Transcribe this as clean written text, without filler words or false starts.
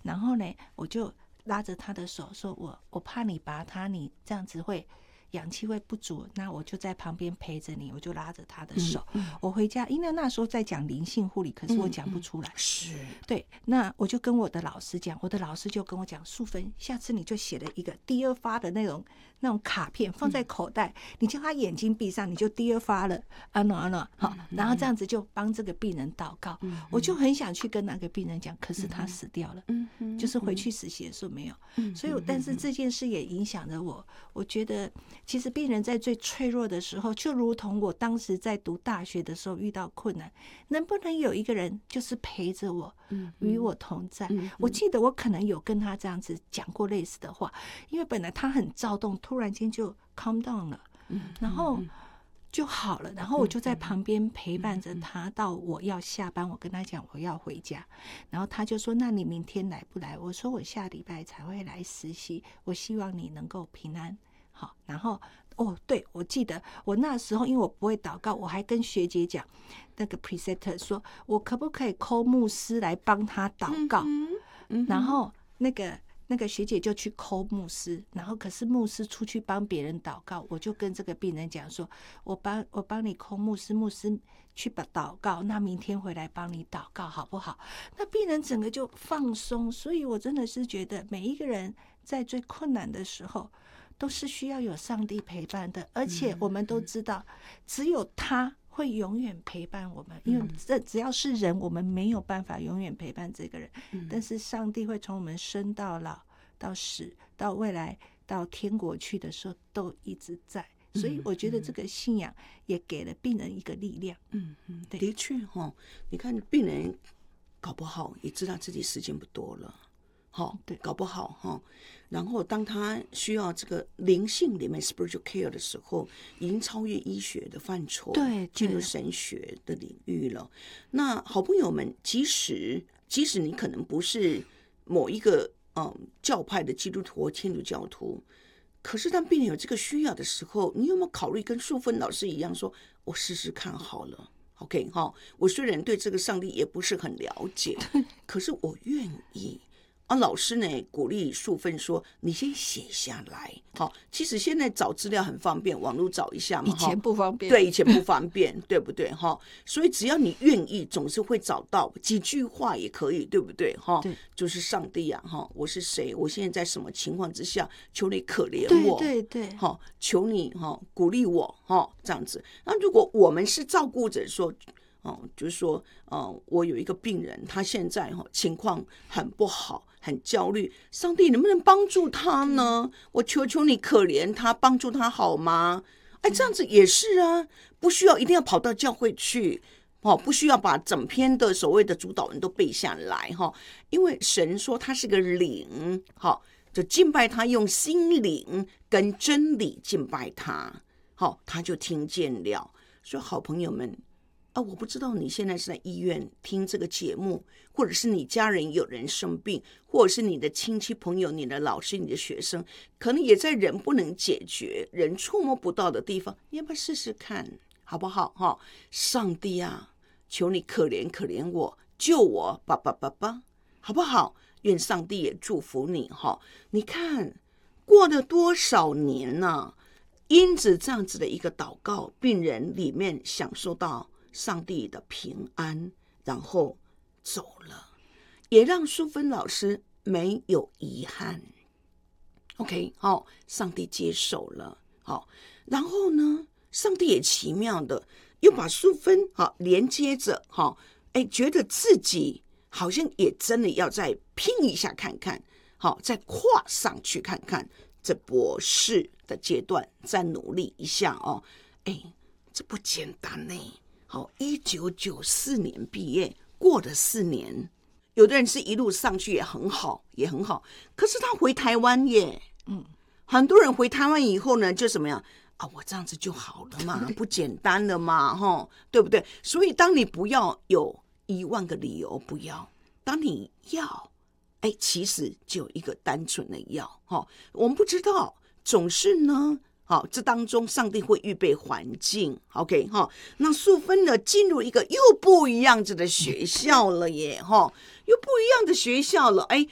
然后呢，我就拉着他的手说我怕你拔他，你这样子会氧气会不足，那我就在旁边陪着你，我就拉着他的手。我回家，因为那时候在讲灵性护理，可是我讲不出来。 是， 对，那我就跟我的老师讲，我的老师就跟我讲，素芬，下次你就写了一个第二发的那种卡片放在口袋，你叫他眼睛闭上，你就第二发了，好，然后这样子就帮这个病人祷告。我就很想去跟那个病人讲，可是他死掉了，就是回去实习的时候没有。所以，但是这件事也影响着我。我觉得，其实病人在最脆弱的时候，就如同我当时在读大学的时候遇到困难，能不能有一个人就是陪着我，与我同在？我记得我可能有跟他这样子讲过类似的话，因为本来他很躁动，突然间就 calm down 了，然后就好了，然后我就在旁边陪伴着他到我要下班，我跟他讲我要回家，然后他就说那你明天来不来？我说我下礼拜才会来实习，我希望你能够平安。好，然后对，我记得我那时候因为我不会祷告，我还跟学姐讲，那个 preceptor 说我可不可以call牧师来帮他祷告，然后那个学姐就去call牧师，然后可是牧师出去帮别人祷告，我就跟这个病人讲说，我帮你call牧师，牧师去祷告，那明天回来帮你祷告好不好？那病人整个就放松。所以我真的是觉得每一个人在最困难的时候都是需要有上帝陪伴的，而且我们都知道只有他会永远陪伴我们，因为这只要是人，我们没有办法永远陪伴这个人，但是上帝会从我们生到老到死到未来到天国去的时候都一直在。所以我觉得这个信仰也给了病人一个力量。对， 的确你看病人搞不好也知道自己时间不多了，对，搞不好然后当他需要这个灵性里面 spiritual care 的时候，已经超越医学的范畴， 对， 进入神学的领域了。那好朋友们，即使你可能不是某一个教派的基督徒或天主教徒，可是当病人有这个需要的时候，你有没有考虑跟淑芬老师一样说，我试试看好了，OK 我虽然对这个上帝也不是很了解，可是我愿意。老师呢鼓励淑芬说，你先写下来。其实现在找资料很方便，网络找一下嘛， 以前不方便， 对，以前不方便对不对所以只要你愿意，总是会找到几句话也可以，对不对对， 就是上帝啊我是谁，我现在在什么情况之下，求你可怜我， 对求你鼓励我这样子。那如果我们是照顾者说就是说我有一个病人，他现在情况很不好，很焦虑，上帝能不能帮助他呢？我求求你可怜他，帮助他好吗？这样子也是啊，不需要一定要跑到教会去不需要把整篇的所谓的主导文都背下来因为神说他是个灵就敬拜他，用心灵跟真理敬拜他他就听见了。所以好朋友们我不知道你现在是在医院听这个节目，或者是你家人有人生病，或者是你的亲戚朋友、你的老师、你的学生，可能也在人不能解决、人触摸不到的地方，你要不要试试看好不好上帝啊，求你可怜可怜我，救我吧，好不好？愿上帝也祝福你你看过了多少年呢因此这样子的一个祷告，病人里面享受到上帝的平安，然后走了，也让淑芬老师没有遗憾。 OK 上帝接手了然后呢上帝也奇妙的又把淑芬连接着觉得自己好像也真的要再拼一下看看再跨上去看看这博士的阶段，再努力一下这不简单呢1994年毕业，过了4年，有的人是一路上去也很好，可是他回台湾耶，很多人回台湾以后呢，就什么样我这样子就好了嘛，不简单了嘛，对不对？所以当你不要有10000个理由不要，当你要其实就有一个单纯的要我们不知道，总是呢这当中上帝会预备环境 OK 那淑芬呢进入一个又不一样子的学校了耶又不一样的学校了